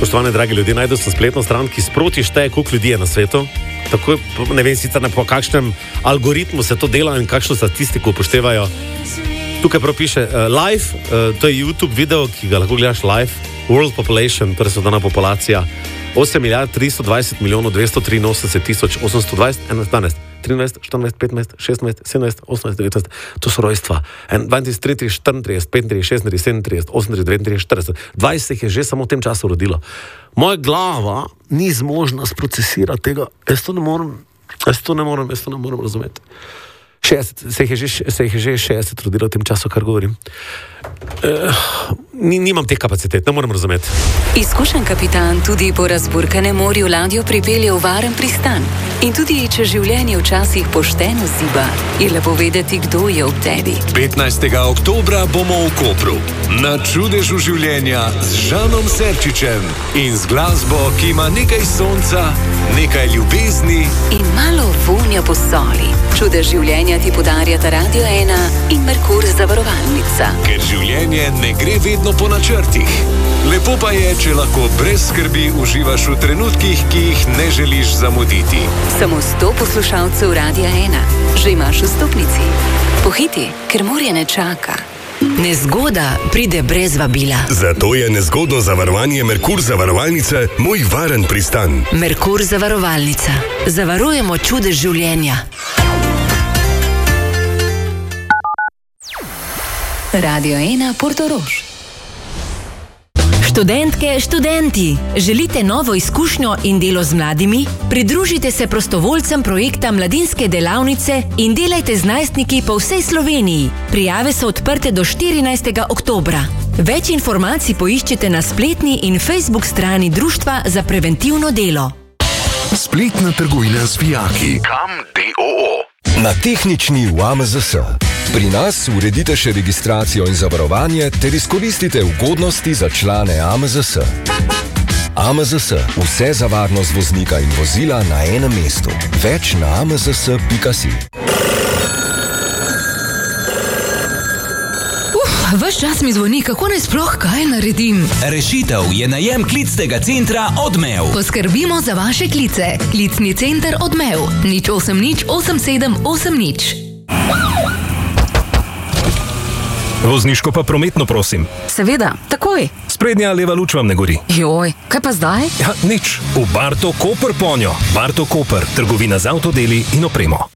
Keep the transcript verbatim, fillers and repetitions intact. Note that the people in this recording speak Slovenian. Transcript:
spoštovane dragi ljudje, najdel sem spletno stran, ki sproti šteje, koliko ljudi je na svetu. Tako, ne vem sicer po kakšnem algoritmu se to dela in kakšno statistiko upoštevajo. Tukaj prav piše uh, live, uh, to je YouTube video, ki ga lahko gledaš live, world population, torej svetovna populacija, osem milijard tristo dvajset milijonov dvesto triinosemdeset tisoč osemsto dvajset, enajst, trinajst, štirinajst, petnajst, šestnajst, sedemnajst, osemnajst, devetnajst, to so rojstva. dvaintrideset, triintrideset, štiriintrideset, petintrideset, šestintrideset, sedemintrideset, osemintrideset, devetintrideset, štirideset, dvajset je že samo v tem času rodilo. Moja glava ni zmožna sprocesirati tega, jaz to ne morem, jaz to ne morem, jaz to ne morem razumeti. šestdeset, se jih je že, se jih je že šestdeset rodilo v tem času, kar govorim. Uh, ni, nimam teh kapacitet, ne morem razumeti. Izkušen kapitan tudi po razburkanem morju ladjo pripelje v varen pristan. In tudi, če življenje včasih pošteno ziba, je lepo vedeti, kdo je ob tebi. petnajstega oktobra bomo v Kopru. Na čudežu življenja z Žanom Serčičem in z glasbo, ki ima nekaj sonca, nekaj ljubezni in malo vonja po soli. Čudež življenja ti podarjata Radio ena in Merkur zavarovalnica. Ker življenje ne gre vedno po načrtih. Lepo pa je, če lahko brez skrbi uživaš v trenutkih, ki jih ne želiš zamuditi. Samo sto poslušalcev Radia ena. Že imaš vstopnici. Pohiti, ker morje ne čaka. Nezgoda pride brez vabila. Zato je nezgodno zavarovanje Merkur zavarovalnice moj varen pristan. Merkur zavarovalnica. Zavarujemo čudež življenja. Radio ena Portorož. Študentke, študenti, želite novo izkušnjo in delo z mladimi? Pridružite se prostovoljcem projekta Mladinske delavnice in delajte z najstniki po vsej Sloveniji. Prijave so odprte do štirinajstega oktobra. Več informacij poiščite na spletni in Facebook strani Društva za preventivno delo. Spletna trgovina z vijaki. Kam D O O? Na tehnični v A M Z S. Pri nas uredite še registracijo in zavarovanje ter izkoristite ugodnosti za člane A M Z S. A M Z S. Vse za varnost voznika in vozila na enem mestu. Več na a m z s pika si. Ves čas mi zvoni, kako naj sploh kaj naredim. Rešitev je najem klicnega centra Odmev. Poskrbimo za vaše klice. Klicni center Odmev. nič osem nič osem sedem osem nič. Vozniško pa prometno, prosim. Seveda, takoj. Sprednja leva luč vam ne gori. Joj, kaj pa zdaj? Ja, nič. V Barto Koper ponjo. Barto Koper, trgovina z avtodeli in opremo.